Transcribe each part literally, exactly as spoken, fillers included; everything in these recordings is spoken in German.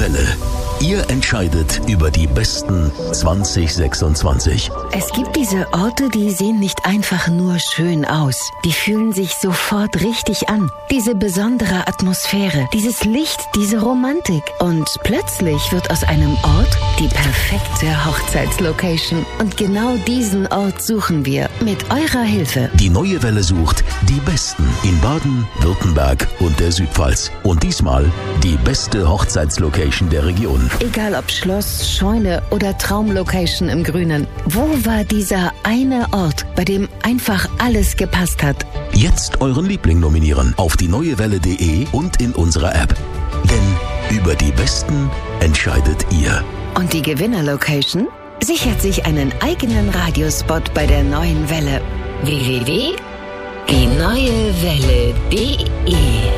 Welle. Ihr entscheidet über die besten zwanzig sechsundzwanzig. Es gibt diese Orte, die sehen nicht einfach nur schön aus. Die fühlen sich sofort richtig an. Diese besondere Atmosphäre, dieses Licht, diese Romantik. Und plötzlich wird aus einem Ort die perfekte Hochzeitslocation. Und genau diesen Ort suchen wir mit eurer Hilfe. Die Neue Welle sucht die Besten in Baden, Württemberg und der Südpfalz. Und diesmal die beste Hochzeitslocation der Region. Egal ob Schloss, Scheune oder Traumlocation im Grünen. Wo war dieser eine Ort, bei dem einfach alles gepasst hat? Jetzt euren Liebling nominieren auf die neue welle punkt de und in unserer App. Denn über die Besten entscheidet ihr. Und die Gewinnerlocation sichert sich einen eigenen Radiospot bei der Neuen Welle. w w w punkt die neue welle punkt de.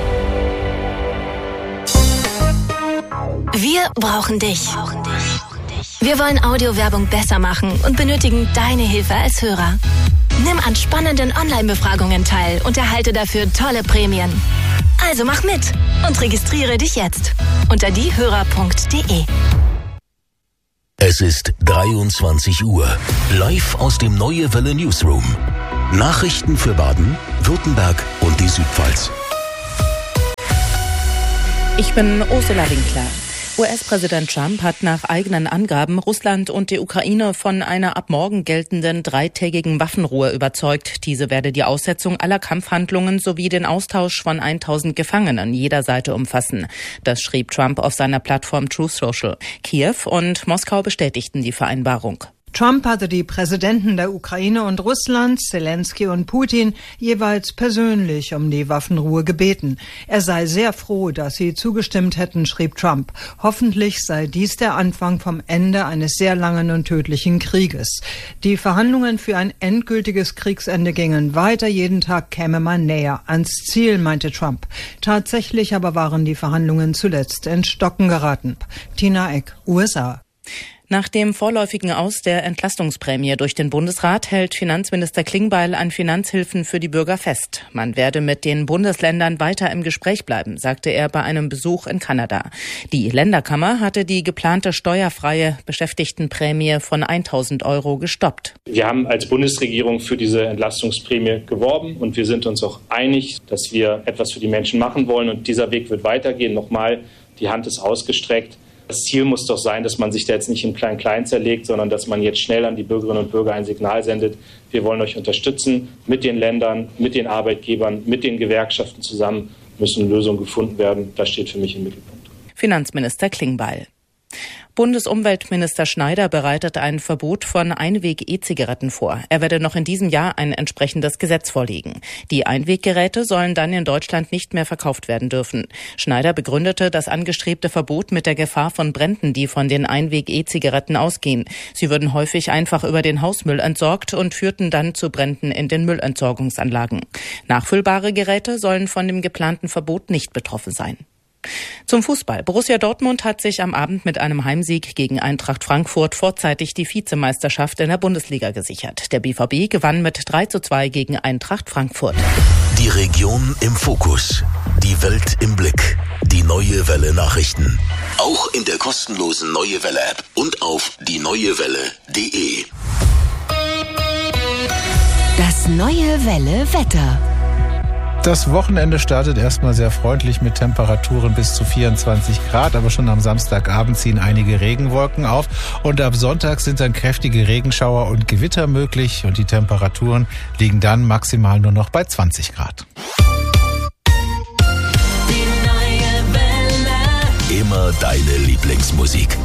Wir brauchen dich. Wir wollen Audiowerbung besser machen und benötigen deine Hilfe als Hörer. Nimm an spannenden Online-Befragungen teil und erhalte dafür tolle Prämien. Also mach mit und registriere dich jetzt unter diehörer punkt de. Es ist dreiundzwanzig Uhr. Live aus dem Neue Welle Newsroom. Nachrichten für Baden, Württemberg und die Südpfalz. Ich bin Ursula Winkler. U S-Präsident Trump hat nach eigenen Angaben Russland und die Ukraine von einer ab morgen geltenden dreitägigen Waffenruhe überzeugt. Diese werde die Aussetzung aller Kampfhandlungen sowie den Austausch von tausend Gefangenen jeder Seite umfassen. Das schrieb Trump auf seiner Plattform Truth Social. Kiew und Moskau bestätigten die Vereinbarung. Trump hatte die Präsidenten der Ukraine und Russlands, Zelensky und Putin, jeweils persönlich um die Waffenruhe gebeten. Er sei sehr froh, dass sie zugestimmt hätten, schrieb Trump. Hoffentlich sei dies der Anfang vom Ende eines sehr langen und tödlichen Krieges. Die Verhandlungen für ein endgültiges Kriegsende gingen weiter. Jeden Tag käme man näher ans Ziel, meinte Trump. Tatsächlich aber waren die Verhandlungen zuletzt ins Stocken geraten. Tina Eck, U S A. Nach dem vorläufigen Aus der Entlastungsprämie durch den Bundesrat hält Finanzminister Klingbeil an Finanzhilfen für die Bürger fest. Man werde mit den Bundesländern weiter im Gespräch bleiben, sagte er bei einem Besuch in Kanada. Die Länderkammer hatte die geplante steuerfreie Beschäftigtenprämie von tausend Euro gestoppt. Wir haben als Bundesregierung für diese Entlastungsprämie geworben und wir sind uns auch einig, dass wir etwas für die Menschen machen wollen und dieser Weg wird weitergehen. Nochmal, die Hand ist ausgestreckt. Das Ziel muss doch sein, dass man sich da jetzt nicht im Klein-Klein zerlegt, sondern dass man jetzt schnell an die Bürgerinnen und Bürger ein Signal sendet. Wir wollen euch unterstützen mit den Ländern, mit den Arbeitgebern, mit den Gewerkschaften zusammen müssen Lösungen gefunden werden. Das steht für mich im Mittelpunkt. Finanzminister Klingbeil. Bundesumweltminister Schneider bereitet ein Verbot von Einweg-E-Zigaretten vor. Er werde noch in diesem Jahr ein entsprechendes Gesetz vorlegen. Die Einweggeräte sollen dann in Deutschland nicht mehr verkauft werden dürfen. Schneider begründete das angestrebte Verbot mit der Gefahr von Bränden, die von den Einweg-E-Zigaretten ausgehen. Sie würden häufig einfach über den Hausmüll entsorgt und führten dann zu Bränden in den Müllentsorgungsanlagen. Nachfüllbare Geräte sollen von dem geplanten Verbot nicht betroffen sein. Zum Fußball. Borussia Dortmund hat sich am Abend mit einem Heimsieg gegen Eintracht Frankfurt vorzeitig die Vizemeisterschaft in der Bundesliga gesichert. Der B V B gewann mit drei zu zwei gegen Eintracht Frankfurt. Die Region im Fokus. Die Welt im Blick. Die Neue Welle Nachrichten. Auch in der kostenlosen Neue Welle App und auf die neue welle punkt de. Das Neue Welle Wetter. Das Wochenende startet erstmal sehr freundlich mit Temperaturen bis zu vierundzwanzig Grad, aber schon am Samstagabend ziehen einige Regenwolken auf und ab Sonntag sind dann kräftige Regenschauer und Gewitter möglich und die Temperaturen liegen dann maximal nur noch bei zwanzig Grad. Immer deine Lieblingsmusik.